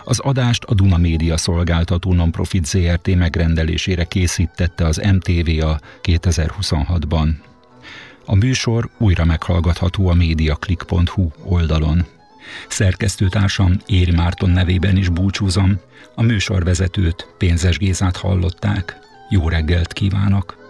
Az adást a Duna Média Szolgáltató Nonprofit Zrt. Megrendelésére készítette az MTVA 2026-ban. A műsor újra meghallgatható a mediaclick.hu oldalon. Szerkesztőtársam Éri Márton nevében is búcsúzom, a műsorvezetőt, Pénzes Gézát hallották. Jó reggelt kívánok!